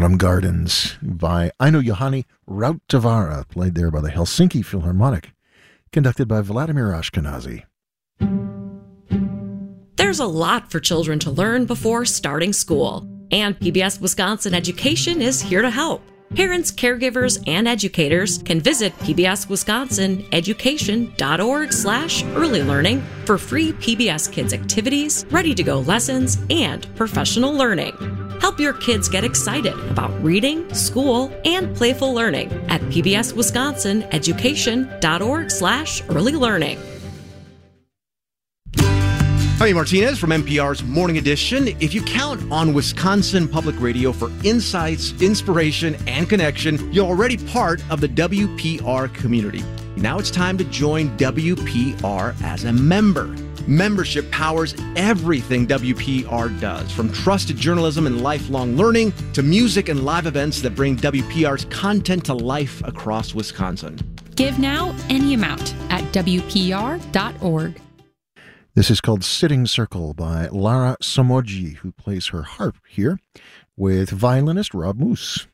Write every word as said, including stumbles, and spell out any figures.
Autumn Gardens by Aino Johanni Rautavaara, played there by the Helsinki Philharmonic, conducted by Vladimir Ashkenazy. There's a lot for children to learn before starting school, and P B S Wisconsin Education is here to help. Parents, caregivers, and educators can visit pbswisconsineducation.org slash early learning for free P B S Kids activities, ready-to-go lessons, and professional learning. Help your kids get excited about reading, school, and playful learning at pbswisconsineducation.org slash early learning. Jaime Martinez from N P R's Morning Edition. If you count on Wisconsin Public Radio for insights, inspiration, and connection, you're already part of the W P R community. Now it's time to join W P R as a member. Membership powers everything W P R does, from trusted journalism and lifelong learning to music and live events that bring W P R's content to life across Wisconsin. Give now any amount at W P R dot org. This is called Sitting Circle by Lara Somoji, who plays her harp here with violinist Rob Moose.